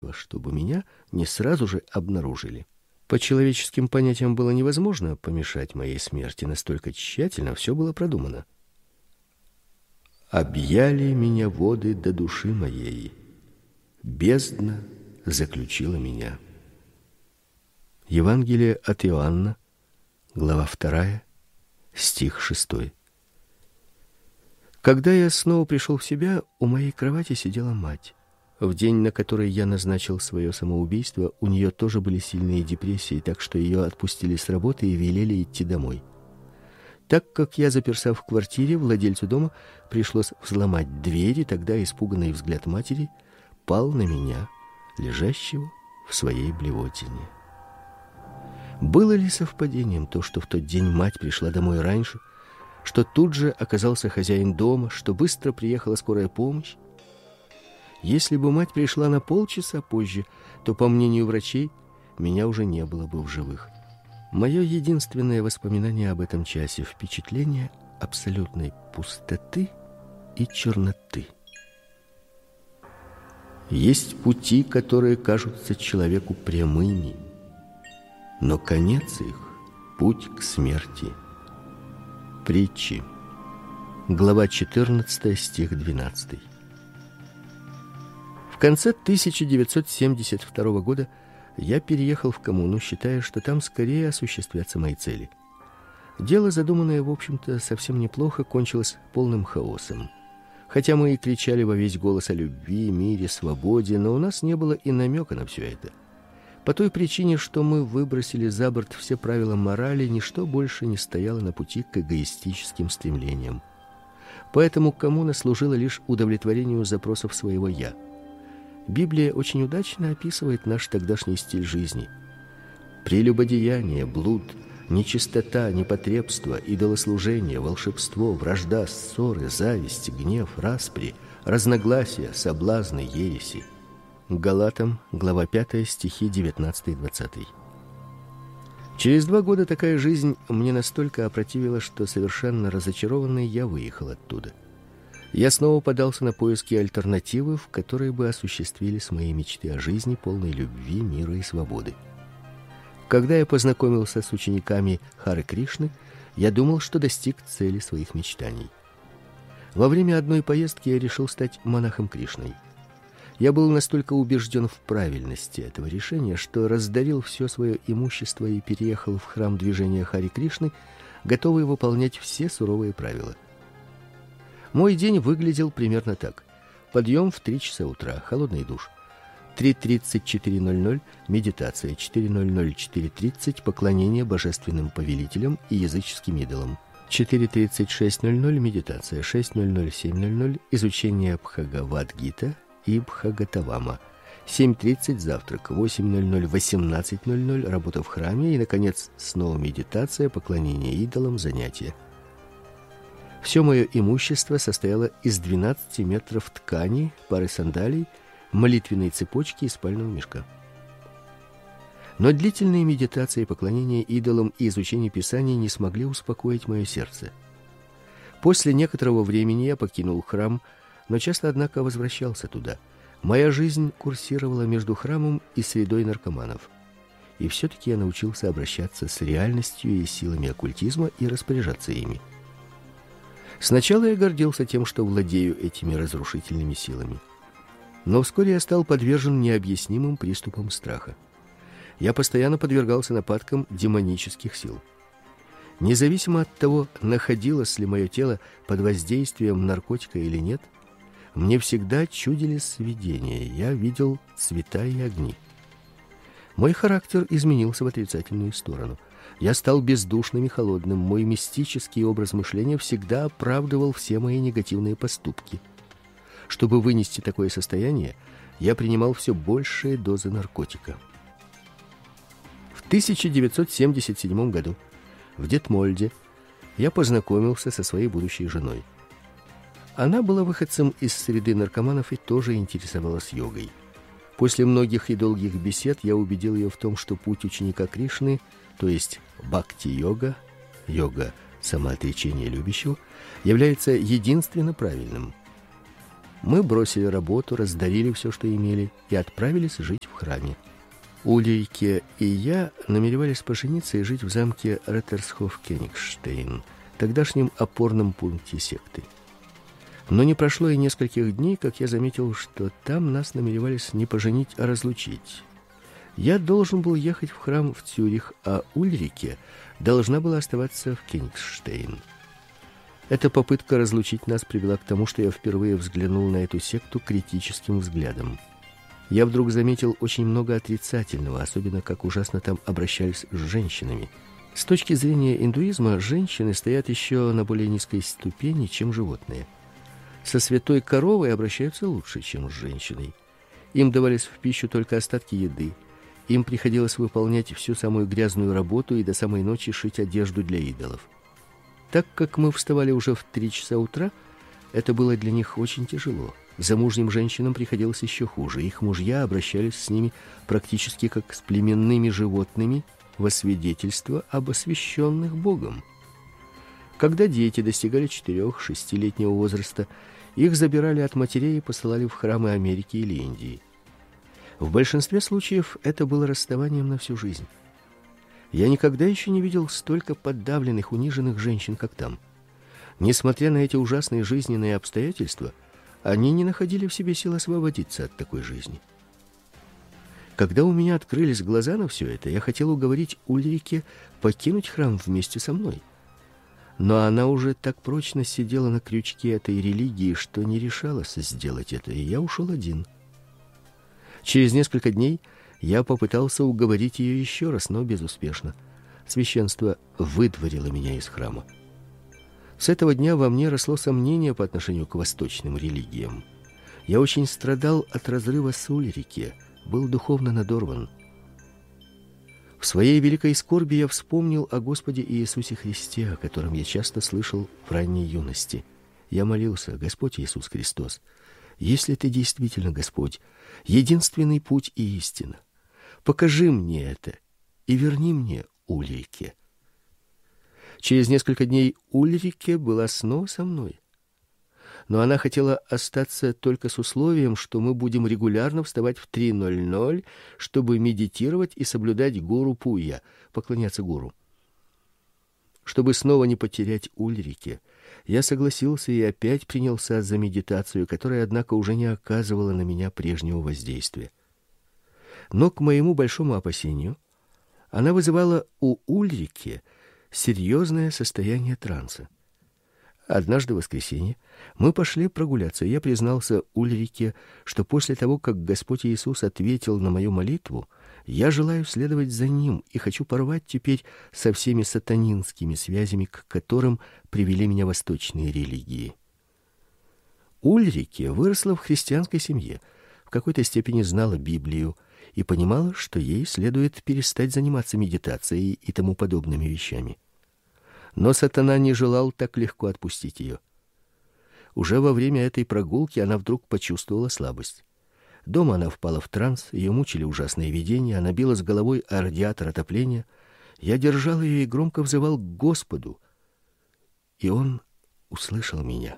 чтобы меня не сразу же обнаружили. По человеческим понятиям было невозможно помешать моей смерти, настолько тщательно все было продумано. Объяли меня воды до души моей, бездна заключила меня. Евангелие от Иоанна, глава 2, стих 6. Когда я снова пришел в себя, у моей кровати сидела мать. В день, на который я назначил свое самоубийство, у нее тоже были сильные депрессии, так что ее отпустили с работы и велели идти домой. Так как я заперся в квартире, владельцу дома пришлось взломать дверь, и тогда испуганный взгляд матери пал на меня, лежащего в своей блевотине. Было ли совпадением то, что в тот день мать пришла домой раньше, что тут же оказался хозяин дома, что быстро приехала скорая помощь? Если бы мать пришла на полчаса позже, то, по мнению врачей, меня уже не было бы в живых. Мое единственное воспоминание об этом часе — впечатление абсолютной пустоты и черноты. Есть пути, которые кажутся человеку прямыми, но конец их — путь к смерти. Притчи, глава 14, стих 12. В конце 1972 года я переехал в коммуну, считая, что там скорее осуществятся мои цели. Дело, задуманное, в общем-то, совсем неплохо, кончилось полным хаосом. Хотя мы и кричали во весь голос о любви, мире, свободе, но у нас не было и намека на все это. По той причине, что мы выбросили за борт все правила морали, ничто больше не стояло на пути к эгоистическим стремлениям. Поэтому коммуна служила лишь удовлетворению запросов своего «я». Библия очень удачно описывает наш тогдашний стиль жизни. Прелюбодеяние, блуд, нечистота, непотребство, идолослужение, волшебство, вражда, ссоры, зависть, гнев, распри, разногласия, соблазны, ереси. Галатам, глава 5, стихи 19-20. Через 2 года такая жизнь мне настолько опротивила, что совершенно разочарованный я выехал оттуда. Я снова подался на поиски альтернативы, в которой бы осуществились мои мечты о жизни, полной любви, мира и свободы. Когда я познакомился с учениками Харе Кришны, я думал, что достиг цели своих мечтаний. Во время одной поездки я решил стать монахом Кришной. Я был настолько убежден в правильности этого решения, что раздарил все свое имущество и переехал в храм движения Харе Кришны, готовый выполнять все суровые правила. Мой день выглядел примерно так: подъем в 3 часа утра, холодный душ, 3:30-4:00 медитация, 4:00-4:30 поклонение божественным повелителям и языческим идолам, 4:30-6:00 медитация, 6:00-7:00 изучение Бхагавад-гита и Бхагатавама, 7:30 завтрак, 8:00-18:00 работа в храме и, наконец, снова медитация, поклонение идолам, занятия. Все мое имущество состояло из 12 метров ткани, пары сандалий, молитвенной цепочки и спального мешка. Но длительные медитации, поклонение идолам и изучение Писаний не смогли успокоить мое сердце. После некоторого времени я покинул храм, но часто, однако, возвращался туда. Моя жизнь курсировала между храмом и средой наркоманов. И все-таки я научился обращаться с реальностью и силами оккультизма и распоряжаться ими. Сначала я гордился тем, что владею этими разрушительными силами. Но вскоре я стал подвержен необъяснимым приступам страха. Я постоянно подвергался нападкам демонических сил. Независимо от того, находилось ли мое тело под воздействием наркотика или нет, мне всегда чудились видения, я видел цвета и огни. Мой характер изменился в отрицательную сторону. Я стал бездушным и холодным, мой мистический образ мышления всегда оправдывал все мои негативные поступки. Чтобы вынести такое состояние, я принимал все большие дозы наркотика. В 1977 году в Детмольде я познакомился со своей будущей женой. Она была выходцем из среды наркоманов и тоже интересовалась йогой. После многих и долгих бесед я убедил ее в том, что путь ученика Кришны, то есть бхакти-йога, йога самоотречения любящего, является единственно правильным. Мы бросили работу, раздарили все, что имели, и отправились жить в храме. Ульрике и я намеревались пожениться и жить в замке Реттерсхоф-Кенигштейн, тогдашнем опорном пункте секты. Но не прошло и нескольких дней, как я заметил, что там нас намеревались не поженить, а разлучить. Я должен был ехать в храм в Цюрих, а Ульрике должна была оставаться в Кенигштейн. Эта попытка разлучить нас привела к тому, что я впервые взглянул на эту секту критическим взглядом. Я вдруг заметил очень много отрицательного, особенно как ужасно там обращались с женщинами. С точки зрения индуизма, женщины стоят еще на более низкой ступени, чем животные. Со святой коровой обращаются лучше, чем с женщиной. Им давались в пищу только остатки еды. Им приходилось выполнять всю самую грязную работу и до самой ночи шить одежду для идолов. Так как мы вставали уже в 3 часа утра, это было для них очень тяжело. Замужним женщинам приходилось еще хуже. Их мужья обращались с ними практически как с племенными животными во свидетельство об освященных Богом. Когда дети достигали 4-6-летнего возраста, их забирали от матерей и посылали в храмы Америки или Индии. В большинстве случаев это было расставанием на всю жизнь. Я никогда еще не видел столько подавленных, униженных женщин, как там. Несмотря на эти ужасные жизненные обстоятельства, они не находили в себе сил освободиться от такой жизни. Когда у меня открылись глаза на все это, я хотел уговорить Ульрике покинуть храм вместе со мной. Но она уже так прочно сидела на крючке этой религии, что не решалась сделать это, и я ушел один. Через несколько дней я попытался уговорить ее еще раз, но безуспешно. Священство выдворило меня из храма. С этого дня во мне росло сомнение по отношению к восточным религиям. Я очень страдал от разрыва с Ульрике, был духовно надорван. В своей великой скорби я вспомнил о Господе Иисусе Христе, о котором я часто слышал в ранней юности. Я молился: Господь Иисус Христос, если Ты действительно Господь, единственный путь и истина, покажи мне это и верни мне Ульрике. Через несколько дней Ульрике была снова со мной. Но она хотела остаться только с условием, что мы будем регулярно вставать в 3:00, чтобы медитировать и соблюдать гуру Пуя, поклоняться гуру. Чтобы снова не потерять Ульрике, я согласился и опять принялся за медитацию, которая, однако, уже не оказывала на меня прежнего воздействия. Но, к моему большому опасению, она вызывала у Ульрике серьезное состояние транса. Однажды в воскресенье мы пошли прогуляться, и я признался Ульрике, что после того, как Господь Иисус ответил на мою молитву, я желаю следовать за Ним и хочу порвать теперь со всеми сатанинскими связями, к которым привели меня восточные религии. Ульрике выросла в христианской семье, в какой-то степени знала Библию и понимала, что ей следует перестать заниматься медитацией и тому подобными вещами. Но сатана не желал так легко отпустить ее. Уже во время этой прогулки она вдруг почувствовала слабость. Дома она впала в транс, ее мучили ужасные видения, она билась головой о радиатор отопления. Я держал ее и громко взывал к Господу, и Он услышал меня.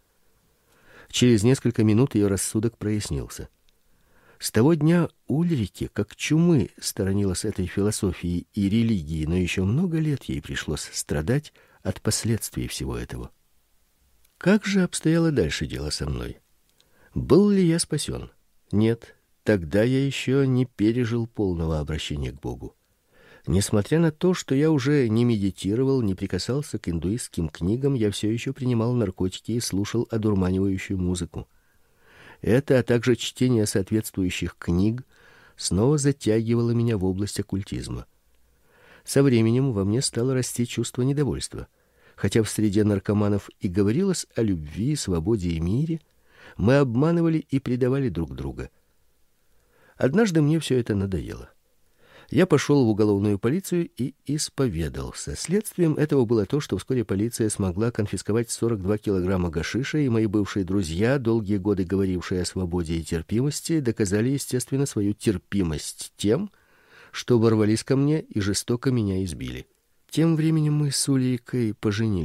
Через несколько минут ее рассудок прояснился. С того дня Ульрике, как чумы, сторонилась этой философии и религии, но еще много лет ей пришлось страдать от последствий всего этого. Как же обстояло дальше дело со мной? Был ли я спасен? Нет, тогда я еще не пережил полного обращения к Богу. Несмотря на то, что я уже не медитировал, не прикасался к индуистским книгам, я все еще принимал наркотики и слушал одурманивающую музыку. Это, а также чтение соответствующих книг снова затягивало меня в область оккультизма. Со временем во мне стало расти чувство недовольства. Хотя в среде наркоманов и говорилось о любви, свободе и мире, мы обманывали и предавали друг друга. Однажды мне все это надоело. Я пошел в уголовную полицию и исповедался. Следствием этого было то, что вскоре полиция смогла конфисковать 42 килограмма гашиша, и мои бывшие друзья, долгие годы говорившие о свободе и терпимости, доказали, естественно, свою терпимость тем, что ворвались ко мне и жестоко меня избили. Тем временем мы с Ульрикой поженились,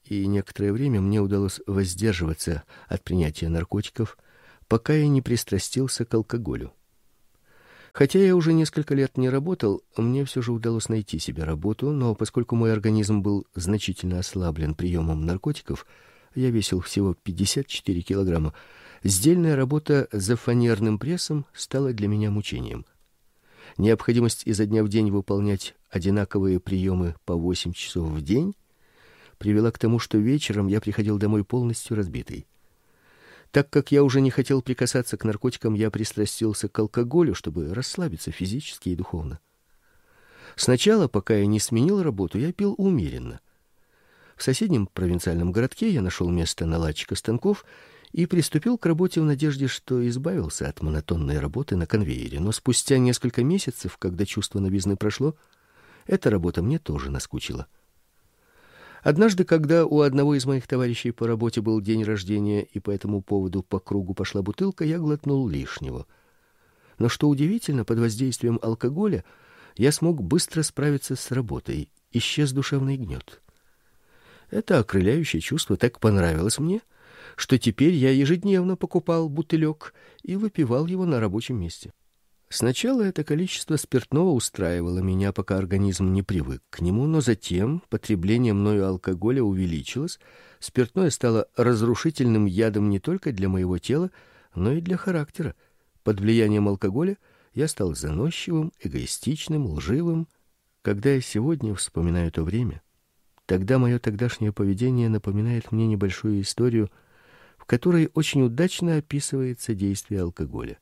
и некоторое время мне удалось воздерживаться от принятия наркотиков, пока я не пристрастился к алкоголю. Хотя я уже несколько лет не работал, мне все же удалось найти себе работу, но поскольку мой организм был значительно ослаблен приемом наркотиков, я весил всего 54 килограмма, сдельная работа за фанерным прессом стала для меня мучением. Необходимость изо дня в день выполнять одинаковые приемы по 8 часов в день привела к тому, что вечером я приходил домой полностью разбитый. Так как я уже не хотел прикасаться к наркотикам, я пристрастился к алкоголю, чтобы расслабиться физически и духовно. Сначала, пока я не сменил работу, я пил умеренно. В соседнем провинциальном городке я нашел место наладчика станков и приступил к работе в надежде, что избавился от монотонной работы на конвейере. Но спустя несколько месяцев, когда чувство новизны прошло, эта работа мне тоже наскучила. Однажды, когда у одного из моих товарищей по работе был день рождения, и по этому поводу по кругу пошла бутылка, я глотнул лишнего. Но что удивительно, под воздействием алкоголя я смог быстро справиться с работой, исчез душевный гнет. Это окрыляющее чувство так понравилось мне, что теперь я ежедневно покупал бутылек и выпивал его на рабочем месте. Сначала это количество спиртного устраивало меня, пока организм не привык к нему, но затем потребление мною алкоголя увеличилось, спиртное стало разрушительным ядом не только для моего тела, но и для характера. Под влиянием алкоголя я стал заносчивым, эгоистичным, лживым. Когда я сегодня вспоминаю то время, тогда мое тогдашнее поведение напоминает мне небольшую историю, в которой очень удачно описывается действие алкоголя.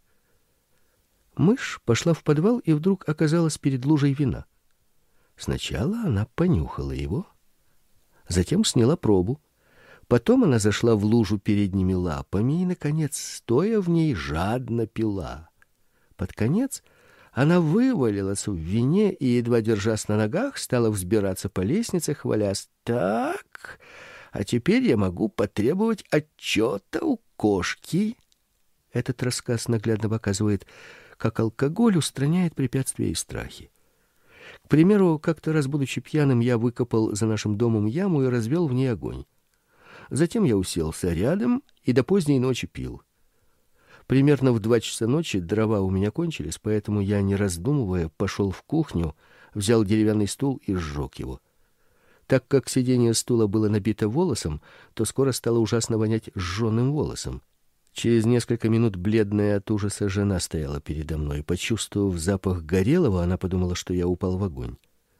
Мышь пошла в подвал и вдруг оказалась перед лужей вина. Сначала она понюхала его, затем сняла пробу. Потом она зашла в лужу передними лапами и, наконец, стоя в ней, жадно пила. Под конец она вывалилась в вине и, едва держась на ногах, стала взбираться по лестнице, хвалясь: «Так, а теперь я могу потребовать отчета у кошки». Этот рассказ наглядно показывает, как алкоголь устраняет препятствия и страхи. К примеру, как-то раз, будучи пьяным, я выкопал за нашим домом яму и развел в ней огонь. Затем я уселся рядом и до поздней ночи пил. Примерно в 2 часа ночи дрова у меня кончились, поэтому я, не раздумывая, пошел в кухню, взял деревянный стул и сжег его. Так как сиденье стула было набито волосом, то скоро стало ужасно вонять сжёным волосом. Через несколько минут бледная от ужаса жена стояла передо мной. Почувствовав запах горелого, она подумала, что я упал в огонь.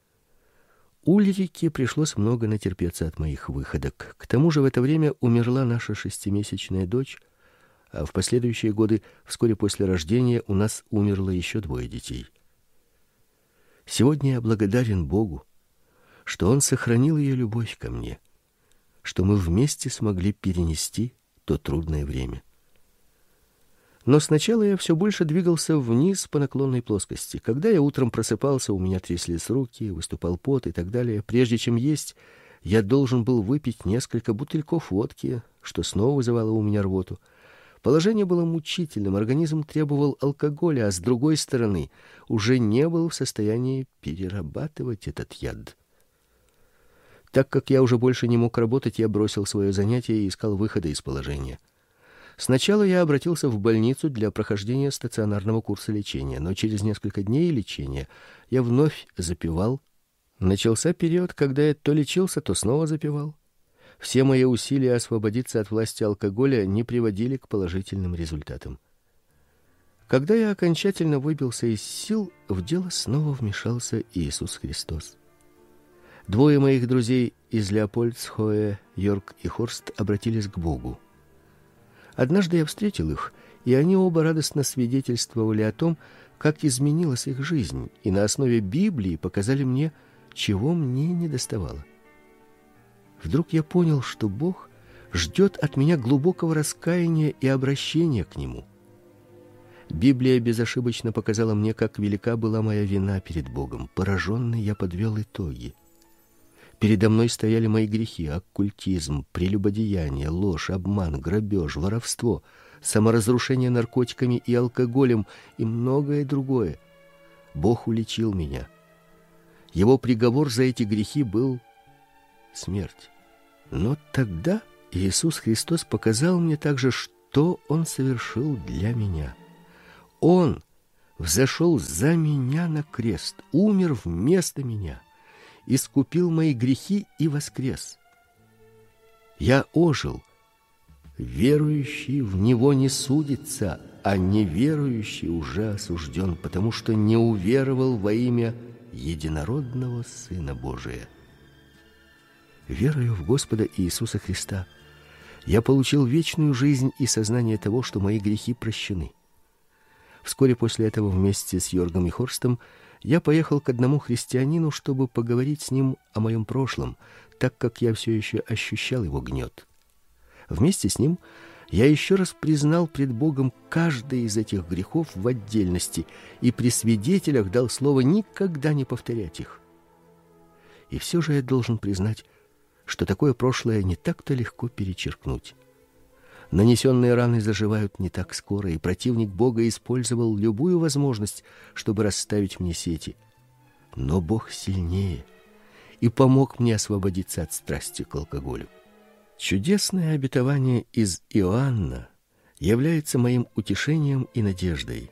Ульрике пришлось много натерпеться от моих выходок. К тому же в это время умерла наша 6-месячная дочь, а в последующие годы, вскоре после рождения, у нас умерло еще 2 детей. Сегодня я благодарен Богу, что Он сохранил ее любовь ко мне, что мы вместе смогли перенести то трудное время. Но сначала я все больше двигался вниз по наклонной плоскости. Когда я утром просыпался, у меня тряслись руки, выступал пот и так далее. Прежде чем есть, я должен был выпить несколько бутыльков водки, что снова вызывало у меня рвоту. Положение было мучительным, организм требовал алкоголя, а с другой стороны уже не был в состоянии перерабатывать этот яд. Так как я уже больше не мог работать, я бросил свое занятие и искал выхода из положения. Сначала я обратился в больницу для прохождения стационарного курса лечения, но через несколько дней лечения я вновь запивал. Начался период, когда я то лечился, то снова запивал. Все мои усилия освободиться от власти алкоголя не приводили к положительным результатам. Когда я окончательно выбился из сил, в дело снова вмешался Иисус Христос. 2 моих друзей из Леопольдсхоэ, Йорк и Хорст, обратились к Богу. Однажды я встретил их, и они оба радостно свидетельствовали о том, как изменилась их жизнь, и на основе Библии показали мне, чего мне недоставало. Вдруг я понял, что Бог ждет от меня глубокого раскаяния и обращения к Нему. Библия безошибочно показала мне, как велика была моя вина перед Богом. Пораженный, я подвел итоги. Передо мной стояли мои грехи: оккультизм, прелюбодеяние, ложь, обман, грабеж, воровство, саморазрушение наркотиками и алкоголем и многое другое. Бог уличил меня. Его приговор за эти грехи был смерть. Но тогда Иисус Христос показал мне также, что Он совершил для меня. Он взошел за меня на крест, умер вместо меня, искупил мои грехи и воскрес. Я ожил. Верующий в Него не судится, а неверующий уже осужден, потому что не уверовал во имя единородного Сына Божия. Веруя в Господа Иисуса Христа, я получил вечную жизнь и сознание того, что мои грехи прощены. Вскоре после этого вместе с Йоргом и Хорстом я поехал к одному христианину, чтобы поговорить с ним о моем прошлом, так как я все еще ощущал его гнет. Вместе с ним я еще раз признал пред Богом каждый из этих грехов в отдельности и при свидетелях дал слово никогда не повторять их. И все же я должен признать, что такое прошлое не так-то легко перечеркнуть. Нанесенные раны заживают не так скоро, и противник Бога использовал любую возможность, чтобы расставить мне сети. Но Бог сильнее и помог мне освободиться от страсти к алкоголю. Чудесное обетование из Иоанна является моим утешением и надеждой.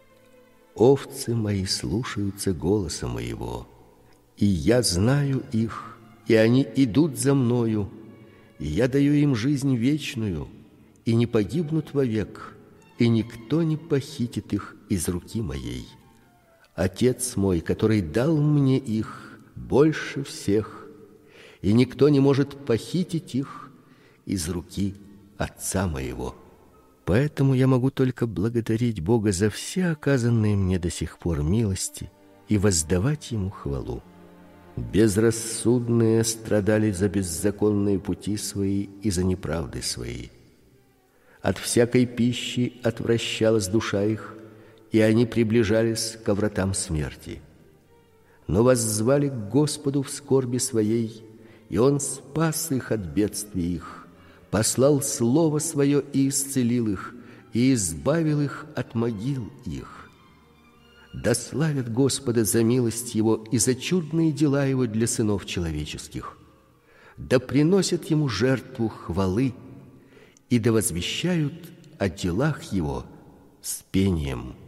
«Овцы мои слушаются голоса моего, и я знаю их, и они идут за мною, и я даю им жизнь вечную, и не погибнут вовек, и никто не похитит их из руки моей. Отец мой, который дал мне их, больше всех, и никто не может похитить их из руки Отца моего». Поэтому я могу только благодарить Бога за все оказанные мне до сих пор милости и воздавать Ему хвалу. Безрассудные страдали за беззаконные пути свои и за неправды свои. От всякой пищи отвращалась душа их, и они приближались ко вратам смерти. Но воззвали к Господу в скорби своей, и Он спас их от бедствий их, послал слово свое и исцелил их, и избавил их от могил их. Да славят Господа за милость Его и за чудные дела Его для сынов человеческих. Да приносят Ему жертву хвалы, и да возвещают о делах Его с пением.